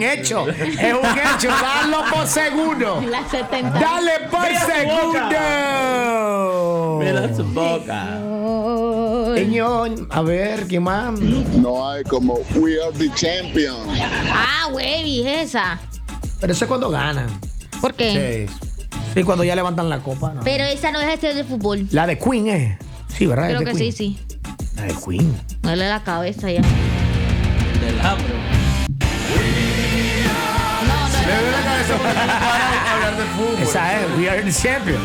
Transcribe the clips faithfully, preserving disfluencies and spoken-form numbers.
hecho. Es un hecho. Dale por segundo. La setenta. Dale por Mira su segundo. Mira su boca. Señor, a ver, ¿qué más? No hay como We Are the Champions. Ah, güey, esa. Pero eso es cuando ganan. ¿Por qué? Sí. Sí, cuando ya levantan la copa. ¿No? Pero esa no es este de fútbol. La de Queen, ¿eh? Sí, ¿verdad? Creo Es de que Queen. sí, sí. La de Queen. Duele la cabeza ya. Del hambre. No, no, Me duele la cabeza porque no para hablar de fútbol. Esa es, We Are the Champions.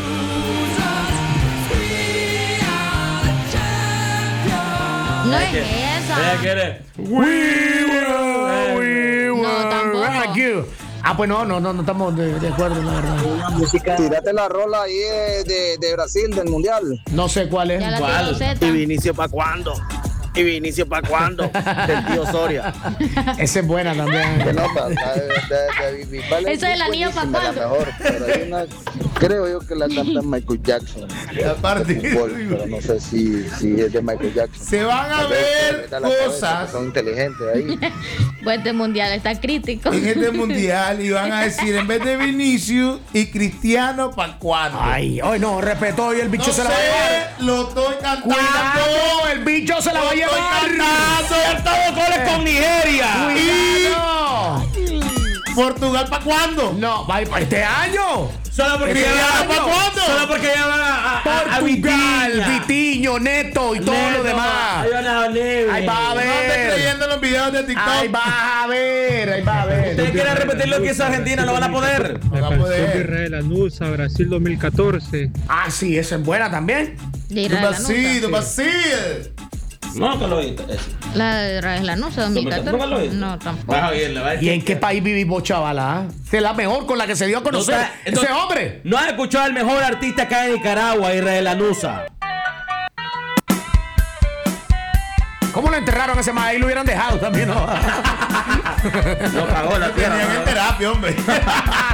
no es Ella esa. quiere. We were, we were No, tampoco. like you. Ah, pues no, no, no, no estamos de, de acuerdo, la verdad. Tírate la rola ahí de, de, de Brasil, del Mundial. No sé cuál es. Ya la ¿Cuál? tiró Z. ¿Y Vinicio para cuándo? ¿Y Vinicio para cuándo? Del tío Soria. Esa es buena también. Que no, pa- la de, de, de Bisbal Esa de la niña pa' buenísima, la cuándo. mejor, pero hay una, creo yo que la canta Michael Jackson. Aparte, de fútbol, pero no sé si, si es de Michael Jackson. se van a Tal vez se ver meta la cabeza, cosas que son inteligentes ahí. Pues este mundial está crítico. en este mundial y van a decir, en vez de Vinicius y Cristiano, ¿para cuándo? Ay, hoy no, respetó y el bicho No se la va a llevar. sé, lo estoy cantando. Cuidado, el bicho se la va a Lo estoy llevar. cantando. Todos goles con Nigeria. Cuidado. ¿Portugal para cuándo? No, va a ir para este año. Solo porque Este ya año. ¿Para cuándo? Solo porque ya van a, a, a, a Portugal, Vitinha. Vitiño, Neto y todo Neto, lo demás. Ahí van a Neve. Ahí va a No estés ver. creyendo en los videos de TikTok. Ahí vas a ver, ahí va a ver. ¿Usted quiere repetir lo que hizo Argentina? ¿No van a poder? No va a La canción poder. de Israel Anusa, Brasil dos mil catorce. Ah, sí, esa es buena también. De Do Israel Brasil, Lanusa. do Brasil. No, que lo oíste. Eso. La de Israel Lanusa, dos mil ¿Nunca lo catorce. oíste? No, tampoco. Vas a oírla, ¿vale? ¿Y en qué país vivimos, chavala? Esa es la mejor con la que se dio a conocer Entonces- ese entonces- hombre. No has escuchado al mejor artista acá en Nicaragua, Israel Anusa. ¿Cómo lo enterraron a ese maíz? Lo hubieran dejado también, ¿no? No cagó la tierra. Tenían en terapia, hombre.